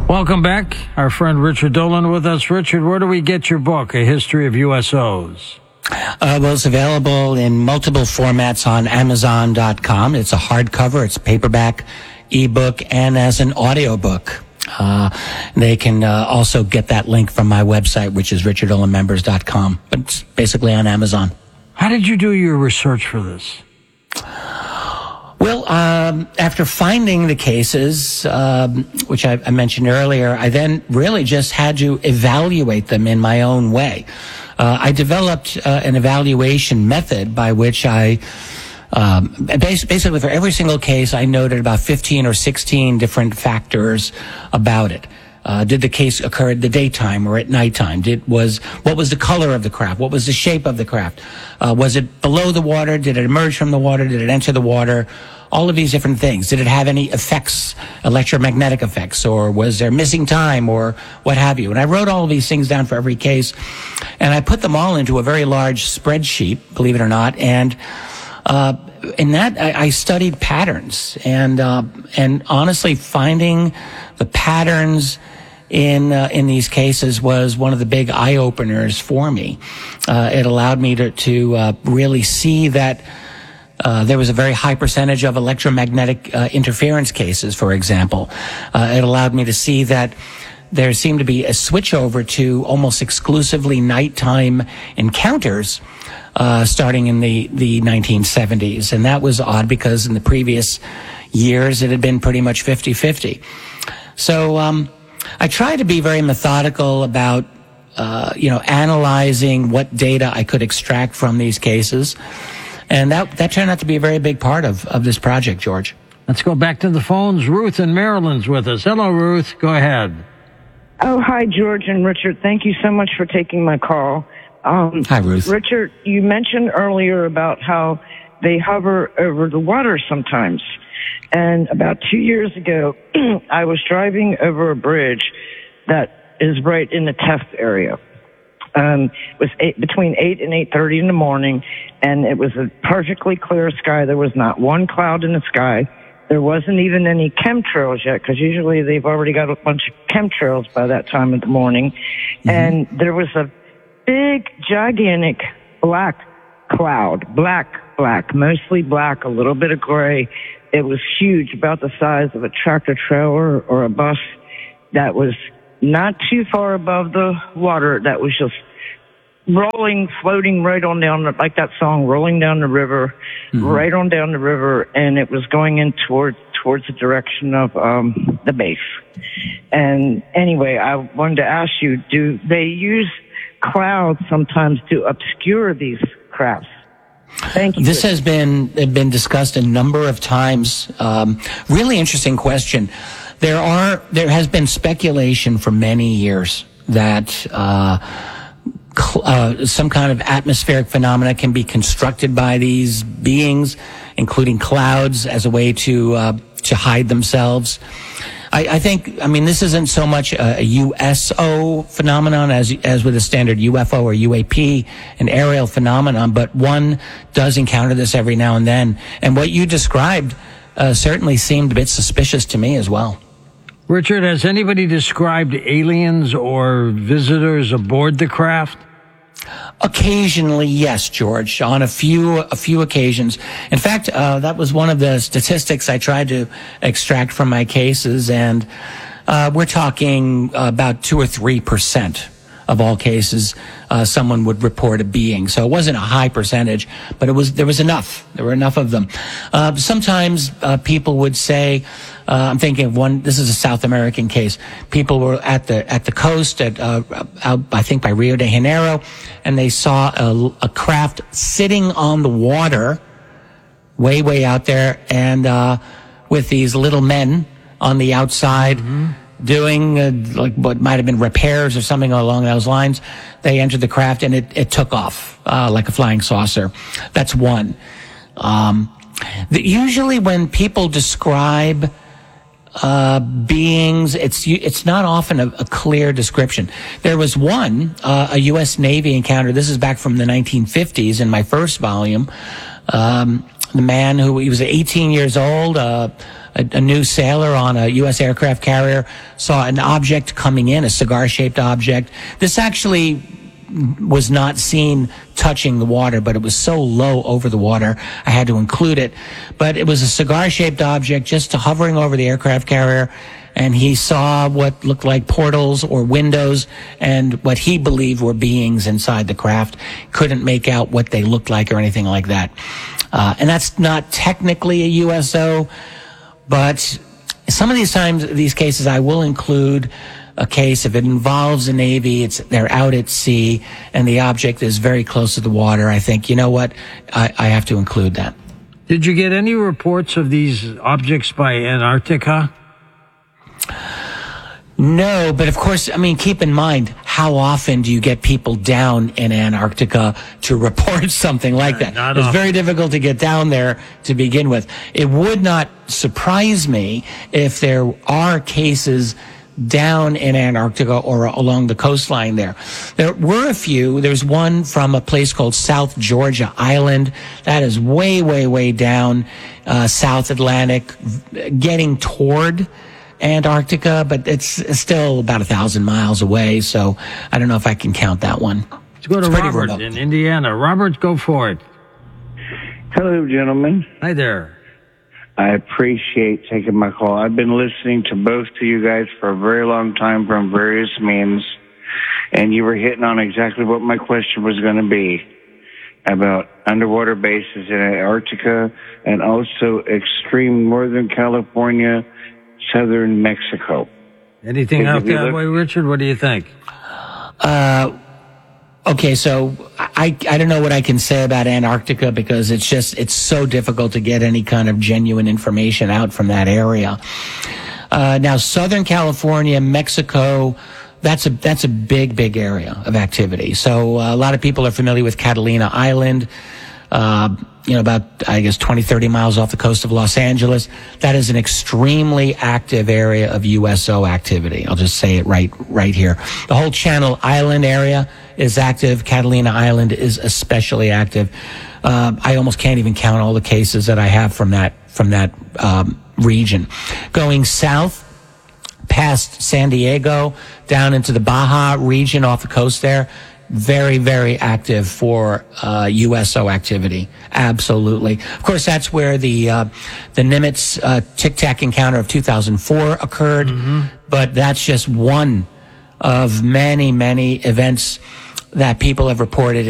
Welcome back. Our friend Richard Dolan with us. Richard, where do we get your book, A History of USOs? Well, it's available in multiple formats on Amazon.com. It's a hardcover, it's paperback, ebook, and as an audiobook. They can also get that link from my website, which is richarddolanmembers.com. But it's basically on Amazon. How did you do your research for this? Well, after finding the cases, which I mentioned earlier, I then really just had to evaluate them in my own way. I developed an evaluation method by which I basically for every single case, I noted about 15 or 16 different factors about it. Did the case occur at the daytime or at nighttime? What was the color of the craft? What was the shape of the craft? Was it below the water? Did it emerge from the water? Did it enter the water? All of these different things. Did it have any effects, electromagnetic effects, or was there missing time, or what have you? And I wrote all of these things down for every case, and I put them all into a very large spreadsheet, believe it or not, and in that I studied patterns, and honestly, finding the patterns in these cases was one of the big eye openers for me. It allowed me to really see that there was a very high percentage of electromagnetic interference cases, for example. It allowed me to see that there seemed to be a switch over to almost exclusively nighttime encounters starting in the 1970s. And that was odd because in the previous years it had been pretty much 50-50. So I tried to be very methodical about analyzing what data I could extract from these cases. And that turned out to be a very big part of this project, George. Let's go back to the phones. Ruth in Maryland's with us. Hello, Ruth. Go ahead. Oh, hi, George and Richard. Thank you so much for taking my call. Hi, Ruth. Richard, you mentioned earlier about how they hover over the water sometimes. And about 2 years ago, I was driving over a bridge that is right in the Test area. It was between 8 and 8:30 in the morning, and it was a perfectly clear sky. There was not one cloud in the sky. There wasn't even any chemtrails yet, because usually they've already got a bunch of chemtrails by that time of the morning. Mm-hmm. And there was a big, gigantic black cloud, black, mostly black, a little bit of gray. It was huge, about the size of a tractor trailer or a bus, that was not too far above the water, that was just rolling, floating right on down, like that song, Rolling Down the River, right on down the river, and it was going in towards the direction of the base. And anyway, I wanted to ask you, do they use clouds sometimes to obscure these crafts? Thank you. This has been discussed a number of times. Really interesting question. There has been speculation for many years that some kind of atmospheric phenomena can be constructed by these beings, including clouds, as a way to hide themselves. I think, this isn't so much a USO phenomenon as with a standard UFO or UAP, an aerial phenomenon, but one does encounter this every now and then. And what you described certainly seemed a bit suspicious to me as well. Richard, has anybody described aliens or visitors aboard the craft? Occasionally, yes, George, on a few occasions. In fact, that was one of the statistics I tried to extract from my cases, and we're talking about 2 or 3% of all cases someone would report a being. So it wasn't a high percentage, but there was enough. There were enough of them. Sometimes people would say, I'm thinking of one. This is a South American case. People were at the coast out, I think, by Rio de Janeiro, and they saw a craft sitting on the water, way out there, and with these little men on the outside. Mm-hmm. Doing like what might have been repairs or something along those lines. They entered the craft and it took off like a flying saucer. That's one. Usually when people describe beings, it's not often a clear description. There was one, a U.S. Navy encounter. This is back from the 1950s in my first volume. The man he was 18 years old, a new sailor on a U.S. aircraft carrier saw an object coming in, a cigar-shaped object. This actually was not seen touching the water, but it was so low over the water, I had to include it. But it was a cigar-shaped object just hovering over the aircraft carrier, and he saw what looked like portals or windows and what he believed were beings inside the craft. Couldn't make out what they looked like or anything like that. And that's not technically a USO, but some of these cases, I will include a case if it involves the Navy, they're out at sea, and the object is very close to the water. I think, you know what, I have to include that. Did you get any reports of these objects by Antarctica? No, but of course, I mean, keep in mind, how often do you get people down in Antarctica to report something like that? It's very difficult to get down there to begin with. It would not surprise me if there are cases down in Antarctica or along the coastline there. There were a few. There's one from a place called South Georgia Island. That is way, way, way down, South Atlantic, getting toward Antarctica, but it's still about 1,000 miles away, so I don't know if I can count that one. Let's go to Robert in Indiana. Robert, go for it. Hello, gentlemen. Hi there. I appreciate taking my call. I've been listening to both of you guys for a very long time from various means, and you were hitting on exactly what my question was going to be about underwater bases in Antarctica and also extreme Northern California, southern Mexico. Anything out that way, Richard? What do you think? Okay, so I don't know what I can say about Antarctica because it's so difficult to get any kind of genuine information out from that area. Now, Southern California, Mexico, that's a big, big area of activity. So a lot of people are familiar with Catalina Island, about, I guess, 20, 30 miles off the coast of Los Angeles. That is an extremely active area of USO activity. I'll just say it right here. The whole Channel Island area is active. Catalina Island is especially active. I almost can't even count all the cases that I have from that region. Going south, past San Diego, down into the Baja region off the coast there, very, very active for USO activity. Absolutely. Of course, that's where the Nimitz Tic Tac encounter of 2004 occurred. Mm-hmm. But that's just one of many, many events that people have reported